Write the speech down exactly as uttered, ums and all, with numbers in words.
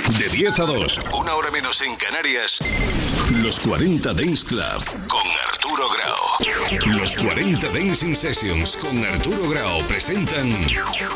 De diez a dos, una hora menos en Canarias, los cuarenta Dance Club con Arturo Grau. Los cuarenta Dancing Sessions con Arturo Grau presentan